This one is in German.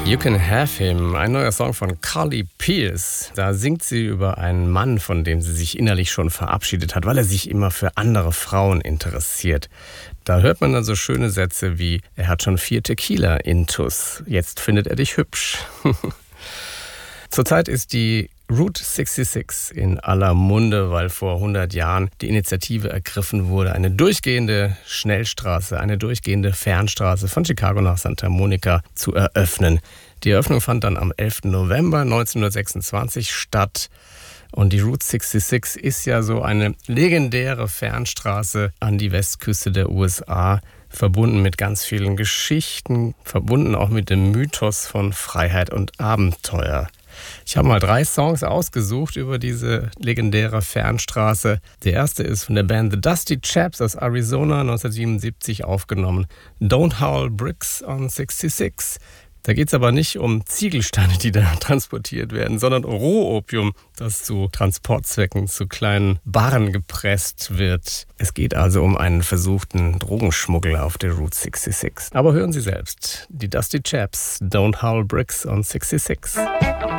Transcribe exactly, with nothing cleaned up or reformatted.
You Can Have Him, ein neuer Song von Carly Pearce. Da singt sie über einen Mann, von dem sie sich innerlich schon verabschiedet hat, weil er sich immer für andere Frauen interessiert. Da hört man dann so schöne Sätze wie: Er hat schon vier Tequila-Intus, jetzt findet er dich hübsch. Zurzeit ist die Route sechsundsechzig in aller Munde, weil vor hundert Jahren die Initiative ergriffen wurde, eine durchgehende Schnellstraße, eine durchgehende Fernstraße von Chicago nach Santa Monica zu eröffnen. Die Eröffnung fand dann am elften November neunzehnhundertsechsundzwanzig statt. Und die Route sechsundsechzig ist ja so eine legendäre Fernstraße an die Westküste der U S A, verbunden mit ganz vielen Geschichten, verbunden auch mit dem Mythos von Freiheit und Abenteuer. Ich habe mal drei Songs ausgesucht über diese legendäre Fernstraße. Der erste ist von der Band The Dusty Chaps aus Arizona, neunzehnhundertsiebenundsiebzig aufgenommen. Don't Howl Bricks on sechsundsechzig. Da geht es aber nicht um Ziegelsteine, die da transportiert werden, sondern Rohopium, das zu Transportzwecken zu kleinen Barren gepresst wird. Es geht also um einen versuchten Drogenschmuggel auf der Route sechsundsechzig. Aber hören Sie selbst, die Dusty Chaps, Don't Howl Bricks on sechsundsechzig.